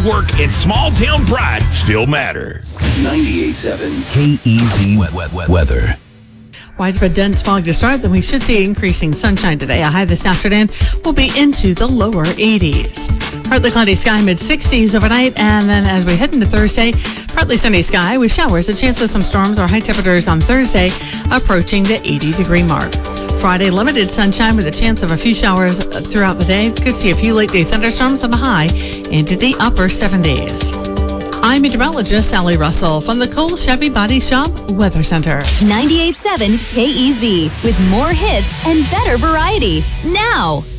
work and small town pride still matter. 98.7 KEZ weather. Widespread dense fog to start, then we should see increasing sunshine today. A high this afternoon will be into the lower 80s. Partly cloudy sky, mid-60s overnight, and then as we head into Thursday, partly sunny sky with showers, a chance of some storms or high temperatures on Thursday approaching the 80-degree mark. Friday, limited sunshine with a chance of a few showers throughout the day. Could see a few late-day thunderstorms and a high into the upper 70s. I'm meteorologist Sally Russell from the Cole Chevy Body Shop Weather Center. 98.7 KEZ with more hits and better variety now.